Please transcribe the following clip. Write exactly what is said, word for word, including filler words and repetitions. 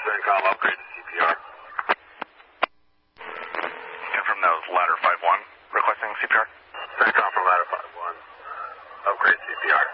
CENTCOM, upgrade to C P R. Confirm that was ladder five one, requesting C P R. CENTCOM from ladder five one, upgrade C P R.